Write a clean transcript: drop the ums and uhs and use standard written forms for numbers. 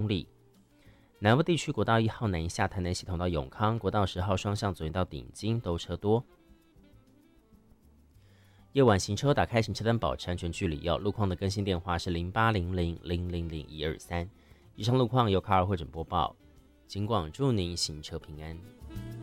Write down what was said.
里。南部地区国道1号南下台南系统到永康，国道10号双向左营到顶金都车多。夜晚行车打开行车灯，保持安全距离哦。路况的更新电话是0800000123。以上路况由卡尔会诊播报，警广祝您行车平安。